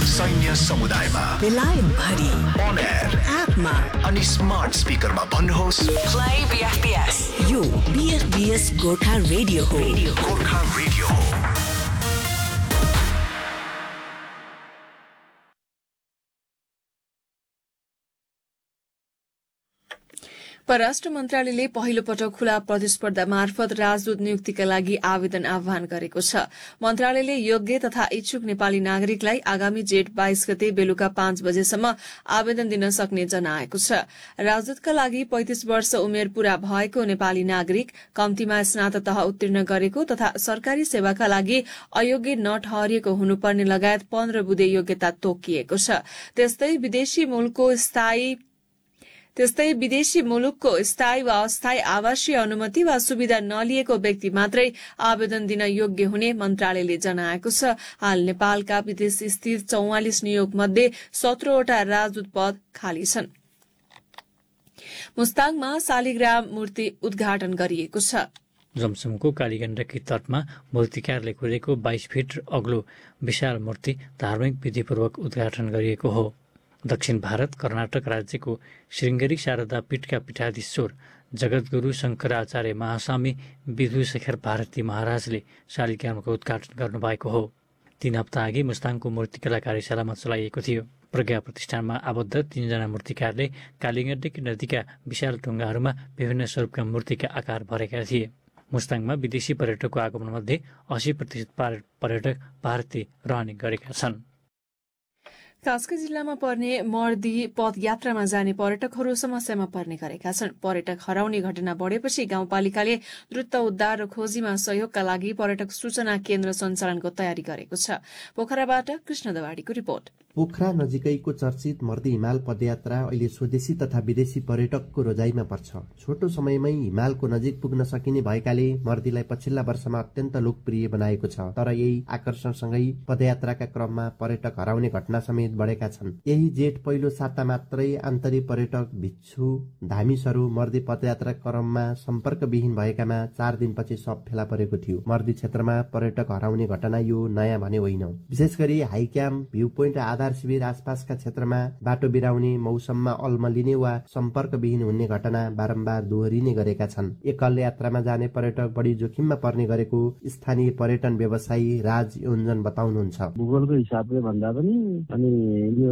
सैन्य समुदायमा, बेलायत भरि, on air, एपमा अनि स्मार्ट स्पिकरमा भन्नुहोस् प्ले बीएफबीएस। यो बीएफबीएस गोर्खा रेडियो हो। गोर्खा रेडियो हो। परराष्ट्र मन्त्रालयले पहिलो पटक खुला प्रतिस्पर्धा मार्फत राजदूत नियुक्तिका लागि आवेदन आह्वान गरेको छ। मन्त्रालयले योग्य तथा इच्छुक नेपाली नागरिकलाई आगामी जेठ 22 गते बेलुका 5 बजेसम्म आवेदन दिन सक्ने जनाएको छ। राजदूतका लागि 35 वर्ष उमेर पूरा भएको नेपाली नागरिक, कम्तीमा स्नातक उत्तीर्ण गरेको तथा सरकारी सेवाका लागि अयोग्य नठहरिएको हुनुपर्ने लगायत 15 बुँदे योग्यता तोकिएको छ। त्यस्तै विदेशी मुलुकको स्थायी वा अस्थायी आवासीय अनुमति वा सुविधा नलिएको व्यक्ति मात्रै आवेदन दिन योग्य हुने मन्त्रालयले जनाएको छ। हाल नेपालका विदेश स्थित 44 नियोग मध्ये 17 वटा राजदूत पद खाली छन्। मुस्ताङमा शालिग्राम मूर्ति उद्घाटन गरिएको छ। जमसमको कालीगण्डकी तटमा मूर्तिकारले खोलेको 22 फिट अग्लो विशाल मूर्ति धार्मिक विधिपूर्वक उद्घाटन गरिएको हो। दक्षिण भारत कर्नाटक राज्यको श्रृङ्गेरी शारदा पीठका पीठाधीश्वर जगद्गुरु शङ्कराचार्य महास्वामी विधुशेखर भारती महाराजले शालिग्रामको उद्घाटन गर्नुभएको हो। 3 हप्ता अघि मुस्ताङको मूर्तिकला कार्यशालामा चलाइएको थियो। प्रज्ञा प्रतिष्ठानमा आबद्ध 3 जना मूर्तिकारले कालीगण्डकी नदीका विशाल ढुङ्गाहरूमा विभिन्न स्वरूपका मूर्तिका आकार भरेका थिए। मुस्ताङमा विदेशी पर्यटकको आगमनमध्ये 80% पर्यटक भारतीय रहने गरेका छन्। कास्की जिल्लामा पर्ने मर्दी पदयात्रामा जाने पर्यटकहरू समस्यामा पर्ने गरेका छन्। पर्यटक हराउने घटना बढेपछि गाउँपालिकाले द्रुत उद्धार र खोजीमा सहयोगका लागि पर्यटक सूचना केन्द्र सञ्चालनको तयारी गरेको छ। पोखराबाट कृष्ण दवाडीको रिपोर्ट। पोखरा नजिकैको चर्चित मर्दी हिमाल पदयात्रा अहिले स्वदेशी तथा विदेशी पर्यटकको रोजाइमा पर्छ। छोटो समयमै हिमालको नजिक पुग्न सकिने भएकाले मर्दीलाई पछिल्ला वर्षमा अत्यन्त लोकप्रिय बनाएको छ। तर यही आकर्षणसँगै पदयात्राका क्रममा पर्यटक हराउने घटना समेत बढेका छन्। यही जेठ पहिलो साता मात्रै आन्तरिक पर्यटक भिक्षु धामिसहरू मर्दी पदयात्रा क्रममा सम्पर्कविहीन भएकामा 4 दिनपछि सब फेला परेको थियो। मर्दी क्षेत्रमा पर्यटक हराउने घटना यो नयाँ भने होइन। विशेष गरी हाई क्याम्प, भ्यू पोइन्ट, आधार शिविर आसपासका क्षेत्रमा बाटो बिराउने, मौसममा अल्मलिने वा सम्पर्कविहीन हुने घटना बारम्बार दोहोरिने गरेका छन्। एकल यात्रामा जाने पर्यटक बढी जोखिममा पर्ने गरेको स्थानीय पर्यटन व्यवसायी राज योन्जन बताउनुहुन्छ। भूगोलको हिसाबले भन्दा पनि अनि यो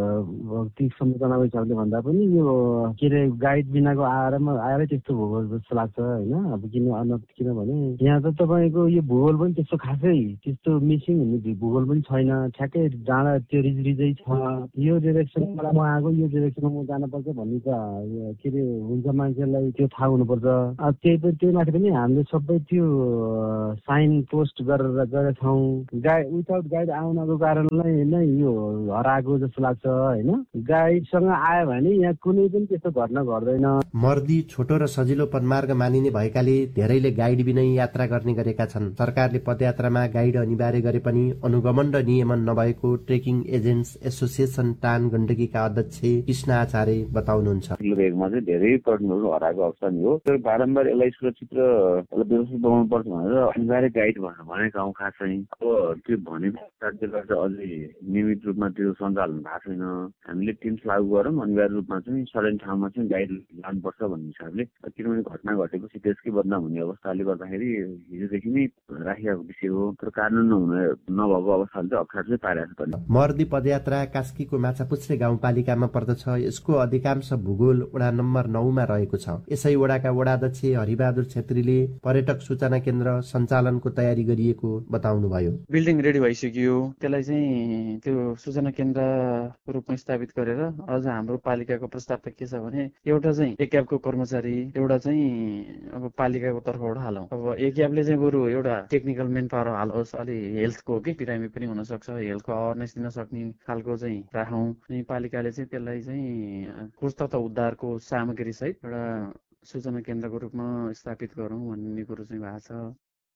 भौतिक संरचनाको हिसाबले भन्दा पनि यो के अरे गाइड बिनाको आएरै त्यस्तो भूगोल जस्तो लाग्छ होइन। अब किनभने यहाँ त तपाईँको यो भूगोल पनि त्यस्तो खासै त्यस्तो मिसिङ हुने भूगोल पनि छैन। ठ्याक्कै डाँडा त्यो रिजै छ। यो डिरेक्सनमा म आएको, यो डिरेक्सनमा म जानुपर्छ भन्ने त के अरे हुन्छ, मान्छेलाई त्यो थाहा हुनुपर्छ। त्यही माथि पनि हामीले सबै त्यो साइन पोस्ट गरेर छौँ। विदाउट गाइड आउनको कारणलाई नै यो हराएको जस्तो लाग्छ होइन। गाइडसँग आयो भने यहाँ कुनै पनि त्यस्तो घटना घट्दैन। मर्दी छोटो र सजिलो पदमार्ग मानिने भएकाले धेरैले गाइड बिनै यात्रा गर्ने गरेका छन्। सरकारले पदयात्रामा गाइड अनिवार्य गरे पनि अनुगमन र नियमन नभएको ट्रेकिङ एजेन्ट्स एसोसिएसन टान गण्डकीका अध्यक्ष कृष्ण आचार्य बताउनुहुन्छ। भेगमा चाहिँ धेरै पर्यटकहरू हराएको अवस्था नि हो। तर बारम्बार यसलाई सुरक्षित र व्यवस्थित बनाउनु पर्छ भनेर अनिवार्य गाइड भने गाउँ खास चाहिँ अब त्यो भनेको राज्यले अझै नियमित रूपमा त्यो सञ्चालन भएको छैन। हामीले टिम्स लागू गरौँ, अनिवार्य रूपमा चाहिँ सर्टेन ठाउँमा चाहिँ गाइड लानुपर्छ भन्ने हिसाबले। किनभने घटना घटेपछि त्यसकै बदनाम हुने अवस्थाले गर्दाखेरि हिजोदेखि नै राखिएको विषय हो। तर कानुन नभएको अवस्थाले चाहिँ अप्ठ्यारो चाहिँ पारिरहेको छ। मर्दी पदयात्रा कास्कीको माछापुच्छ्रे गाउँपालिकामा पर्दछ। यसको अधिकांश भूगोल वडा नम्बर 9 मा रहेको छ। यसै वडाका वडाध्यक्ष हरिबहादुर छेत्रीले पर्यटक सूचना केन्द्र सञ्चालनको तयारी गरिएको बताउनुभयो। बिल्डिङ रेडी भइसक्यो, त्यसलाई चाहिँ त्यो सूचना केन्द्रको रूपमा स्थापित गरेर अझ हाम्रो पालिकाको प्रस्ताव त के छ भने एउटा चाहिँ एक्याबको कर्मचारी, एउटा चाहिँ अब पालिकाको तर्फबाट हालौँ। अब एक्याबले चाहिँ बरु एउटा टेक्निकल मेन पावर हालोस्, अलि हेल्थको के बिरामी पनि हुनसक्छ, हेल्थको अवेरनेस दिन सक्ने खालको चाहिँ राखौँ। अनि पालिकाले चाहिँ त्यसलाई चाहिँ खोज तथा उद्धारको सामग्री सहित एउटा सूचना केन्द्रको रूपमा स्थापित गरौँ भन्ने कुरो चाहिँ भएको छ।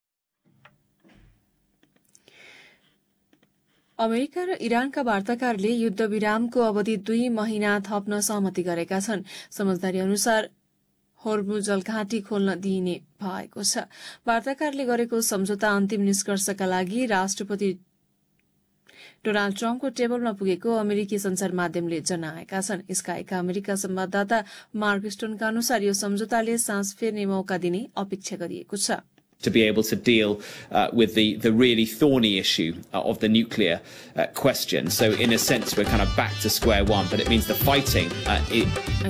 अमेरिका र इरानका वार्ताकारले युद्धविरामको अवधि 2 महिना थप्न सहमति गरेका छन्। समझदारी अनुसार होर्मुज जलघाटी खोल्न दिइने भएको छ। वार्ताकारले गरेको सम्झौता अन्तिम निष्कर्षका लागि डोनाल्ड ट्रम्पको टेबलमा पुगेको अमेरिकी संचार माध्यमले जनाएका छन्। स्काईका अमेरिका संवाददाता मार्क स्टोनका अनुसार यो सम्झौताले सास फेर्ने मौका दिने अपेक्षा गरिएको छ। To be able to deal with the really thorny issue of the nuclear question. So in a sense, we're kind of back to square one, but it means the fighting